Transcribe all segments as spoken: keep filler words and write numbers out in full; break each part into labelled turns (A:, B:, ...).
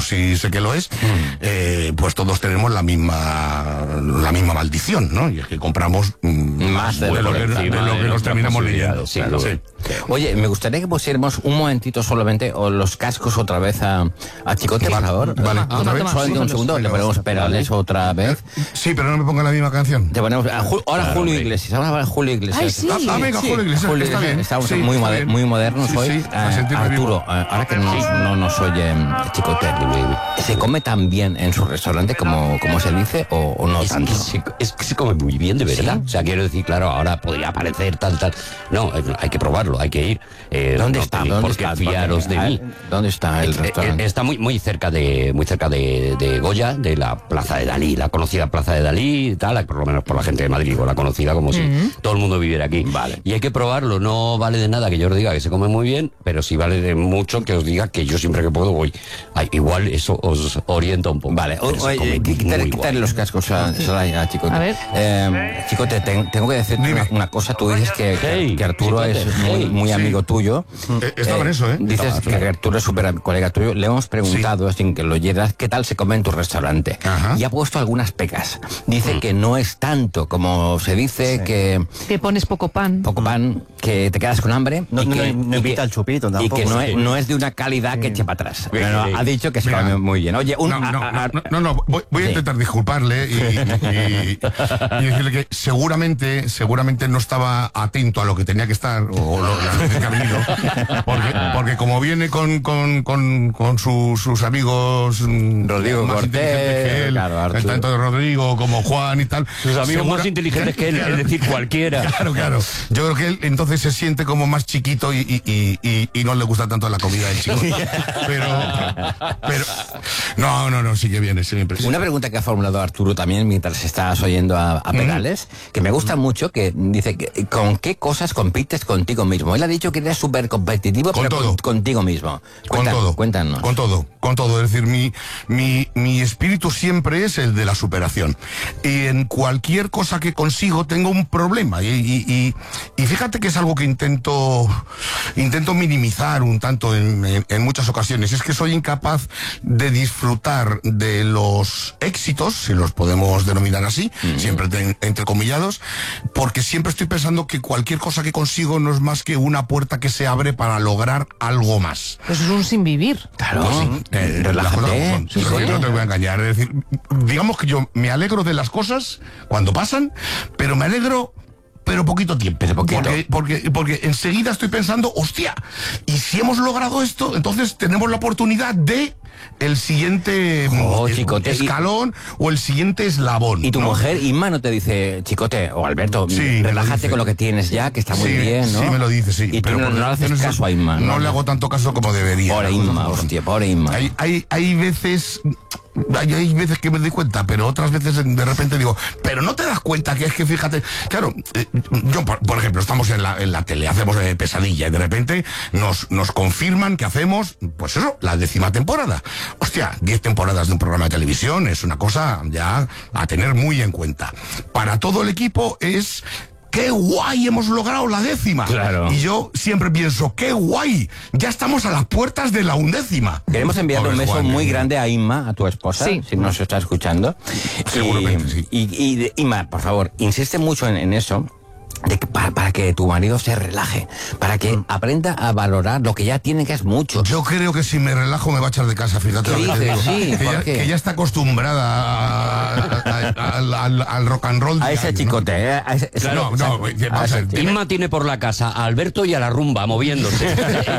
A: pues sí sé que lo es, eh, pues todos tenemos la misma la misma maldición, ¿no? Y es que compramos mm,
B: más de,
A: de lo que, de
B: encima
A: lo que
B: de
A: nos terminamos leyendo.
B: Sí,
A: Claro,
B: sí.
A: sí.
B: Oye, me gustaría que pusiéramos un momentito solamente o los cascos otra vez a, a Chicote, por favor.
A: Vale,
C: Toma,
A: otra vez.
C: toma,
B: Solamente un segundo, le ponemos perales otra vez.
A: Sí, pero no me ponga la misma canción.
B: Te ponemos a Ju- ahora
C: Claro,
B: Julio
C: hombre.
B: Iglesias, ahora va Julio Iglesias.
C: Ay, sí.
A: Ah, ah, venga, Julio Iglesias,
B: Julio
A: está
B: Iglesias,
A: bien.
B: estamos
A: Sí,
B: muy,
A: está
B: moder-
A: bien.
B: muy modernos
A: Sí,
B: hoy.
A: sí, a
B: Eh,
A: sentirme
B: Arturo,
A: vivo.
B: eh, ahora que nos, no nos oye mm, Chicote, ¿se come tan bien en su restaurante como, como se dice o, o no
D: Es
B: tanto?
D: que, se, es que se come muy bien, de verdad.
B: ¿Sí?
D: O sea, quiero decir, claro, ahora podría parecer tal, tal. No, eh, hay que probarlo, hay que ir. Eh,
B: ¿Dónde
D: no
B: está?
D: tenéis
B: ¿Dónde
D: por qué
B: está?
D: fiaros de
B: Ah,
D: mí.
B: ¿Dónde está el
D: Eh, eh,
B: restaurante?
D: Está muy muy cerca de muy cerca de, de Goya, de la Plaza de Dalí, la conocida Plaza de Dalí y tal, por lo menos por la gente de Madrid, o la conocida como si todo el mundo viviera aquí.
B: Vale.
D: Y hay que probarlo, no vale de nada que yo os diga que se come muy bien, pero sí vale de mucho que os diga que yo siempre que puedo voy. Ay, igual eso os orienta un poco.
B: Vale,
D: Pero se
B: oye,
D: come
B: quítale,
D: muy
B: quítale
D: guay.
B: los cascos a, a Chicote.
C: A ver.
B: Eh, Chicote, te- tengo que decirte
A: Dime.
B: una, una cosa. Tú dices que, que-
D: Hey,
B: que Arturo
D: Chicote,
B: es muy,
D: hey.
B: muy
A: Sí.
B: amigo tuyo.
A: Eh, estaba en eso, ¿eh?
B: Dices
A: Estaba,
B: que Arturo es súper colega tuyo. Le hemos preguntado, sin que lo oyeras, qué tal se come en tu restaurante.
A: Ajá.
B: Y ha puesto algunas pegas. Dice que no es tanto como se dice, que
C: Que pones poco pan.
B: poco pan, que te quedas con hambre.
E: No-
B: y
E: no-
B: que,
E: no
B: y
E: invita
B: que-
E: al chupito
B: Y
E: tampoco.
B: que no
E: Sí.
B: es, no es de una calidad que eche para atrás.
D: Bien,
B: Pero
D: bien.
B: ha dicho que se
A: Mira.
B: come muy bien. Oye, un...
A: No, no,
B: a-
A: no,
B: a-
A: no, no, no, voy, voy a
B: Sí.
A: intentar disculparle y, y- y decirle que seguramente, seguramente no estaba atento a lo que tenía que estar o lo, las veces que ha venido, porque, porque como viene con, con, con, con su- sus amigos mm,
B: Rodrigo
A: más
B: Cortés,
A: inteligentes que él,
B: claro, Arturo.
A: tanto Rodrigo como Juan y tal.
D: Sus amigos
A: segura-
D: más inteligentes que él, es decir, cualquiera.
A: Claro, claro. Yo creo que él entonces se siente como más chiquito y, y, y, y- y no le gusta tanto la comida del chico. Pero, pero, no, no, no, sí que viene, siempre.
B: Una pregunta que ha formulado Arturo también mientras estabas oyendo a, a Perales, que me gusta mucho, que dice que ¿con qué cosas compites contigo mismo? Él ha dicho que eres súper competitivo,
A: Con
B: pero
A: todo.
B: con- contigo mismo.
A: Con
B: Cuenta-
A: todo.
B: Cuéntanos.
A: Con todo, con todo. Es decir, mi, mi, mi espíritu siempre es el de la superación. Y en cualquier cosa que consigo tengo un problema. Y, y, y, y fíjate que es algo que intento, intento minimizar un tanto en, en, en muchas ocasiones. Es que soy incapaz de disfrutar de los éxitos, si los podemos denominar así, siempre entre- entrecomillados, porque siempre estoy pensando que cualquier cosa que consigo no es más que una puerta que se abre para lograr algo más.
C: Eso es un sin vivir.
B: Claro,
A: Pues sí, eh, las
B: relájate.
A: cosas como son.
B: Sí,
A: Pero
B: sí.
A: yo no te voy a engañar. Es decir, digamos que yo me alegro de las cosas cuando pasan, pero me alegro pero poquito tiempo.
B: Pero poquito.
A: Porque, porque, porque enseguida estoy pensando, hostia, y si hemos logrado esto, entonces tenemos la oportunidad de el siguiente
B: Oh,
A: mm,
B: chicote, y-
A: escalón o el siguiente eslabón.
B: Y tu
A: ¿no?
B: mujer, Inma, no te dice, Chicote o Alberto,
A: Sí, me lo
B: relájate
A: dice.
B: con lo que tienes ya, que está muy
A: Sí,
B: bien, ¿no?
A: Sí, me lo dice, sí.
B: Y tú no,
A: por
B: no le haces
A: razones-
B: caso a Inma.
A: No, le hago tanto caso como debería.
B: Pobre
A: las cosas
B: Inma,
A: como son.
B: hostia, pobre Inma.
A: Hay, hay, hay veces... Hay, hay veces que me doy cuenta, pero otras veces de repente digo, pero no te das cuenta que es que fíjate, claro, eh, yo por, por ejemplo, estamos en la, en la tele, hacemos eh, Pesadilla y de repente nos, nos confirman que hacemos, pues eso, la décima temporada. Hostia, diez temporadas de un programa de televisión es una cosa ya a tener muy en cuenta. Para todo el equipo es... ¡Qué guay! Hemos logrado la décima.
B: Claro.
A: Y yo siempre pienso, ¡qué guay! Ya estamos a las puertas de la undécima.
B: Queremos enviarle un
A: Pobre
B: beso
A: Juan,
B: muy
A: eh.
B: grande a Inma, a tu esposa,
C: Sí.
B: si nos está escuchando.
A: Seguramente,
B: y,
A: sí.
B: Y, y de- Inma, por favor, insiste mucho en, en eso. De que, para, para que tu marido se relaje, para que aprenda a valorar lo que ya tiene, que es mucho.
A: Yo creo que si me relajo me va a echar de casa, fíjate.
B: ¿Qué
A: lo que te
B: dices?
A: digo.
B: Sí,
A: que,
B: ¿por
A: ya,
B: qué?
A: que ya está acostumbrada a- a- a- al, al- al rock and roll.
B: A
A: diario,
B: ese
A: ¿no?
B: chicote, ¿eh? A ese- ese-
A: No, no,
B: a
A: vamos
B: ese
A: a ver,
B: chico.
D: Inma tiene por la casa a Alberto y a la rumba moviéndose.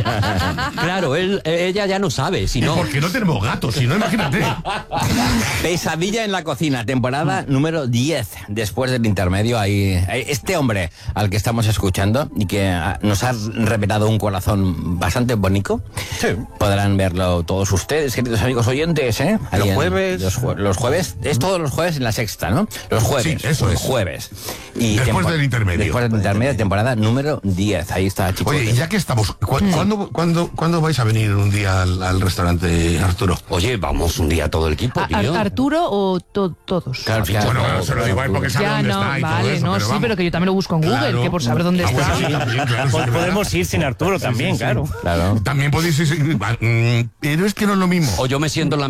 D: Claro, él, ella ya no sabe, si no...
A: Porque no tenemos gatos, si no, imagínate.
B: Pesadilla en la cocina, temporada número diez. Después del intermedio, ahí ahí este hombre al que estamos escuchando y que ah, nos ha revelado un corazón bastante bonito.
E: Sí.
B: Podrán verlo todos ustedes, queridos amigos oyentes, ¿eh? Ahí
E: Los
B: en-
E: jueves.
B: Los, jue- los jueves, es todos los jueves en la sexta, ¿no? Los jueves.
A: Sí, eso
B: los
A: es.
B: jueves. Y
A: Después
B: tempo-
A: del intermedio.
B: Después del intermedio, temporada número diez. Ahí está, chicos.
A: Oye, y ya que estamos, ¿cu- ¿cuándo, cuándo, ¿cuándo vais a venir un día al, al restaurante, Arturo?
D: Oye, vamos un día todo el equipo,
C: ¿A-
D: tío.
C: Ar- ¿Arturo o to- todos?
B: Claro, claro,
A: Bueno,
B: claro,
A: bueno, se lo digo ahí porque sabe
C: Ya
A: dónde
C: no,
A: está y todo
C: vale,
A: eso,
C: no,
A: pero
C: sí,
A: vamos.
C: pero que yo también lo busco en Google,
A: Claro.
C: que por saber dónde
A: Ah,
C: está.
A: bueno, sí, también, claro, sí, ¿verdad?
E: Podemos ir sin Arturo también,
A: sí.
E: claro.
B: claro.
A: También podéis ir, mm, pero es que no es lo mismo.
D: O yo me siento en la